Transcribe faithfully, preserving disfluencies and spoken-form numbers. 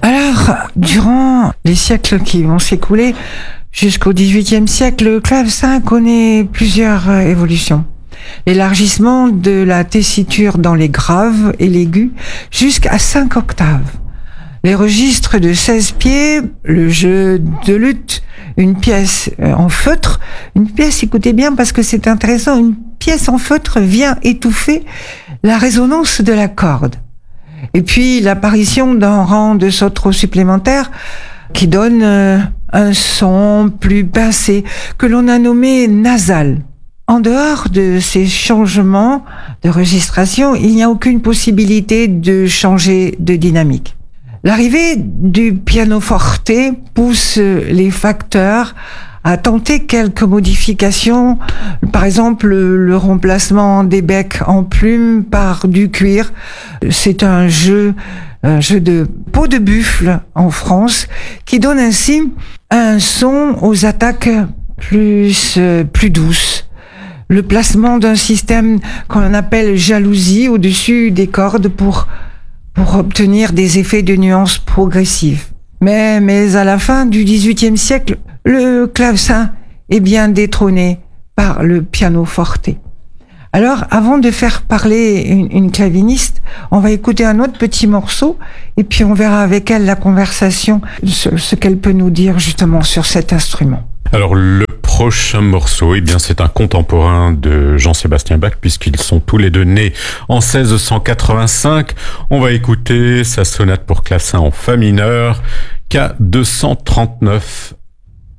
Alors, durant les siècles qui vont s'écouler, jusqu'au dix-huitième siècle, le clavecin connaît plusieurs euh, évolutions. L'élargissement de la tessiture dans les graves et l'aigu jusqu'à cinq octaves. Les registres de seize pieds, le jeu de luth, une pièce en feutre. Une pièce, écoutez bien parce que c'est intéressant, une pièce en feutre vient étouffer la résonance de la corde. Et puis l'apparition d'un rang de sautreaux supplémentaires qui donne euh, un son plus pincé que l'on a nommé nasal. En dehors de ces changements de registration, il n'y a aucune possibilité de changer de dynamique. L'arrivée du pianoforte pousse les facteurs à tenter quelques modifications, par exemple le remplacement des becs en plume par du cuir. C'est un jeu, un jeu de peau de buffle en France qui donne ainsi un son aux attaques plus, plus douces. Le placement d'un système qu'on appelle jalousie au-dessus des cordes pour, pour obtenir des effets de nuances progressives. Mais, mais à la fin du dix-huitième siècle, le clavecin est bien détrôné par le pianoforte. Alors, avant de faire parler une, une claviniste, on va écouter un autre petit morceau et puis on verra avec elle la conversation, ce, ce qu'elle peut nous dire justement sur cet instrument. Alors, le prochain morceau, eh bien, c'est un contemporain de Jean-Sébastien Bach, puisqu'ils sont tous les deux nés en seize cent quatre-vingt-cinq. On va écouter sa sonate pour clavecin en fa mineur, K deux cent trente-neuf,